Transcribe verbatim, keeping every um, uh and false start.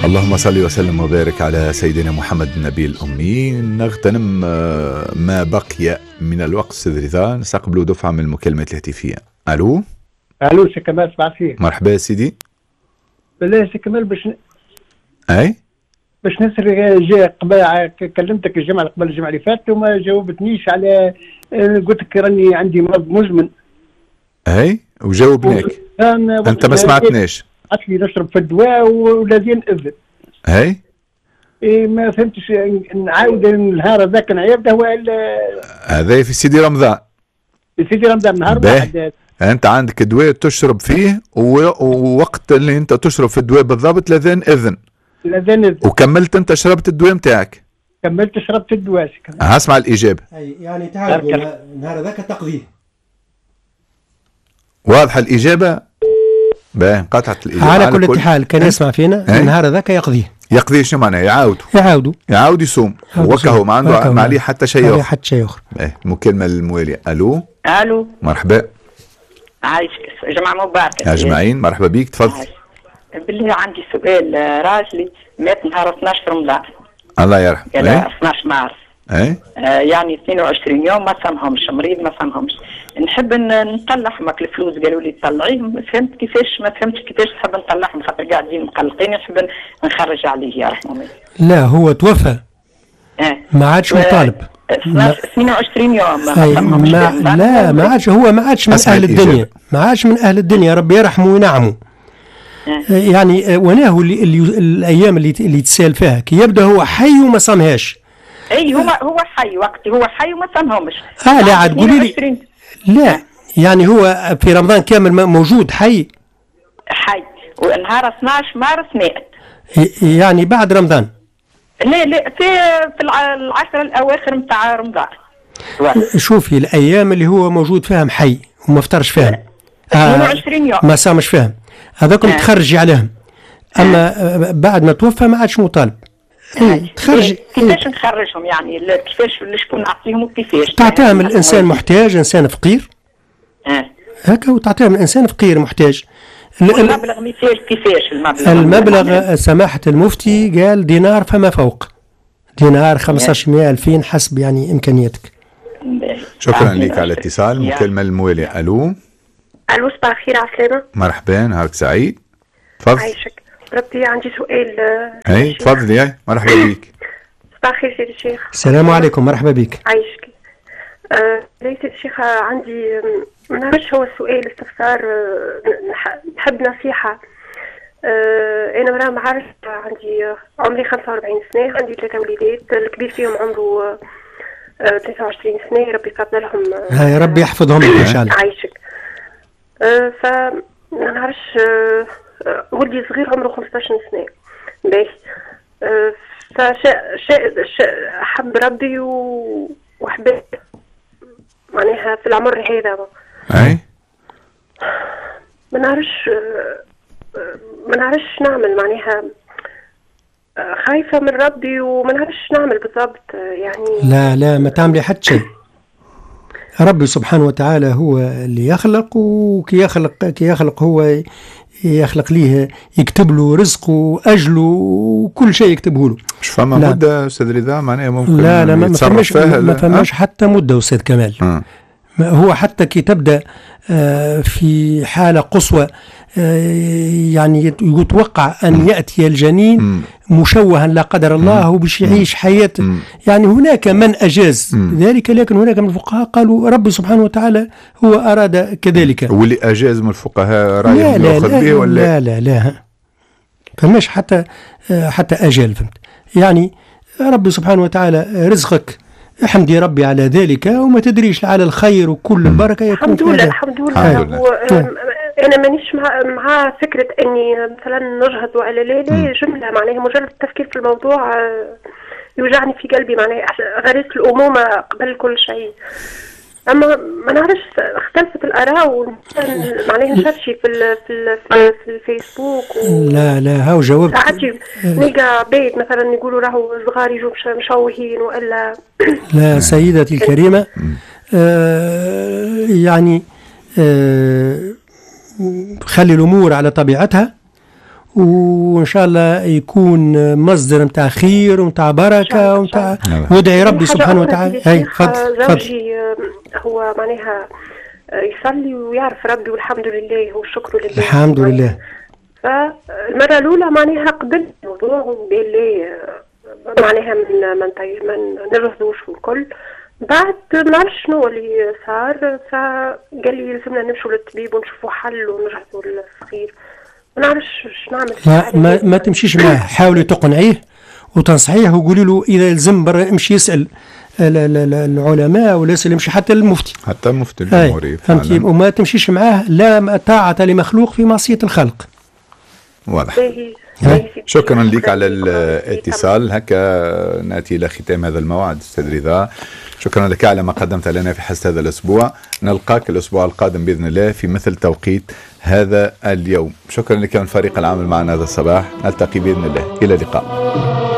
اللهم صل وسلم وبارك على سيدنا محمد النبي الأمي. نغتنم ما بقي من الوقت سيد رضا، نستقبلوا دفعة من المكالمات الهاتفية. ألو ألو سي كمال، صباح الخير. مرحبا سيدي. بالله سي كمال باش ن... أي باش نسأل، جا قبل كلمتك الجمعة قبل الجمعة اللي فاتت وما جاوبتنيش على، قلت لك راني عندي مرض مزمن. أي وجاوبناك أنت ما سمعتناش. قالت لي نشرب في الدواء والذين إذن. أي إيه ما فهمتش، نعاود النهار هذاك نعيبه ولا هذا في سيدي رمضان. في سيدي رمضان نهار واحد أنت عندك دواء تشرب فيه، ووقت اللي أنت تشرب في الدواء بالضبط لذان إذن. لذان إذن. وكملت أنت شربت الدواء متاعك؟ كملت شربت الدواء. هسمع الإجابة. أي يعني تعرف النهار هذاك تقضيه. واضحة الإجابة؟ باهي انقطعت الإجابة. على كل كل حال كان يسمع فينا النهار هذاك يقضيه. يقضيه شو معناه؟ يعاودوا يعاودوا يعاود يصوم وكهو ما عنده ما عليه حتى شيء اخر حتى شيء اخر. المكالمة الموالية. الو الو مرحبا. عايشك جمعة مباركة اجمعين. مرحبا بيك، تفضل. بالله عندي سؤال. راجلي مات نهار اثناش رمضان، الله يرحمه. قال اثناش مارس. اي آه يعني اثنين وعشرين يوم ما صامهمش، مريض ما صامهمش. نحب نطلع ماك الفلوس، قالوا لي طلعيهم. فهمت كيفاش؟ ما فهمتش كيفاش نحب نطلعهم، خاطر قاعدين مقلقين، نحب نخرج عليه يا رحمه الله. لا هو توفى. اه ما عادش مطالب. اثنين وعشرين يوم ما, ما, ما لا ما عادش، هو ما عادش من اهل الدنيا، ما عادش من اهل الدنيا، ربي يرحمه وينعمه. اه يعني وناه اللي, اللي الايام اللي اللي تسال فيها كي يبدا هو حي وما صامهاش. اي هو هو حي، وقتي هو حي وما صامهمش. اه لا عاد قولي لي. لا يعني هو في رمضان كامل موجود حي حي ونهار اثناش مارس مات. يعني بعد رمضان؟ لا لا في في العشر الاواخر نتاع رمضان. شوفي الايام اللي هو موجود فيها حي وما فطرش فيها اثنين وعشرين يوم ما صامش فيهم، هذاكم آه. تخرجي عليهم. اما آه. بعد ما توفى ما عادش مطالب. آه. تخرجي كيفاش نخرجهم يعني؟ كيفاش شكون نعطيهم وكيفاش؟ تعطيهم يعني الانسان محتاج، انسان فقير. اه هكا وتعطيهم الانسان فقير محتاج. المبلغ مثال كيفاش المبلغ؟ المبلغ سماحة المفتي قال دينار فما فوق، دينار خمسطاش مئة ألفين حسب يعني إمكانياتك. شكرا لك على الاتصال. مكالمة الموالية. ألو ألو صباح الخير عسلامة. مرحبا، نهارك سعيد. تفضل. عايشك ربي. عندي سؤال. اي تفضلي. اي مرحبا بك. صباح الخير سيدي الشيخ. السلام عليكم. مرحبا بك. عايشك. آه سيدي الشيخ عندي ما نعرفش، هو السؤال استفسار، نحب نصيحة. آه أنا مرأة معرس، عندي عمري خمسة وأربعين سنة، عندي ثلاثة وليدات، الكبير فيهم عمره آه ثلاثة وعشرين سنة، ربي يفضل لهم. هاي ربي يحفظهم لك إن شاء الله. عايشك. آه فما نعرفش، آه ولدي صغير عمره خمسطاش سنة. باهي. آه فشاء شاء شاء حب ربي وحبيت معناها في العمر هذا. اي ما نعرفش ما نعرفش نعمل، معناها خايفة من ربي وما نعرفش نعمل بالضبط يعني. لا لا ما تعملي حتى شيء. ربي سبحانه وتعالى هو اللي يخلق، وكي يخلق كي يخلق هو يخلق ليه، يكتب له رزقه واجله وكل شيء يكتبه له. مش فما مده استاذ رضا معناها ممكن لا لا ما فماش ما فماش حتى مده استاذ كمال. أه. هو حتى كي تبدا في حاله قصوى يعني يتوقع ان ياتي الجنين م. مشوها لا قدر الله وباش يعيش حياه م. يعني هناك من اجاز م. ذلك، لكن هناك من الفقهاء قالوا ربي سبحانه وتعالى هو اراد كذلك. واللي اجاز من الفقهاء رايهم ياخذ به ولا لا لا لا فماش حتى حتى اجال. فهمت يعني ربي سبحانه وتعالى رزقك احمدي ربي على ذلك، وما تدريش على الخير وكل البركه يكون. الحمد لله الحمد لله. انا مانيش مع مع فكره اني مثلا نجهض ولا لا لا جمله، معناها مجرد التفكير في الموضوع يوجعني في قلبي، معناها غريزه الامومه قبل كل شيء. اما ما نعرفش اختلفت الاراء معناها نشرشي في ال في ال في الفيسبوك و... لا لا هاو جاوبت. ساعات نلقى عباد مثلا يقولوا راهو صغار يجوا مشوهين والا. لا سيدتي الكريمه، آه يعني آه خلي الامور على طبيعتها، وإن شاء الله يكون مصدر متاع خير ومتاع بركة ومتاع، وادعي ربي سبحانه وتعالى. هاي زوجي هو معناها يصلي ويعرف ربي والحمد لله والشكر لله الحمد لله. فالمرة الأولى معناها قبل الموضوع وقال لي معناها من من نرفضوش والكل. بعد ما نعرفش شنو اللي صار، فقال لي لازمنا نمشوا للطبيب ونشوفوا حل ونجهزوا الصغير. ما نعرفش اش نعمل. لا ما, ما تمشيش معاه، حاولي تقنعيه وتنصحيه وقولي له اذا لزم برا امشي يسال العلماء ولا يسال يمشي حتى المفتي، حتى المفتي الجمهوري. فهمتي؟ وما تمشيش معاه، لا طاعة لمخلوق في معصية الخلق. واضح. شكرا لك على الاتصال. هكا ناتي الى ختام هذا الموعد استاذ رضا. شكرا لك على ما قدمت لنا في حصة هذا الأسبوع. نلقاك الأسبوع القادم بإذن الله في مثل توقيت هذا اليوم. شكرا لك من فريق العمل معنا هذا الصباح. نلتقي بإذن الله. إلى اللقاء.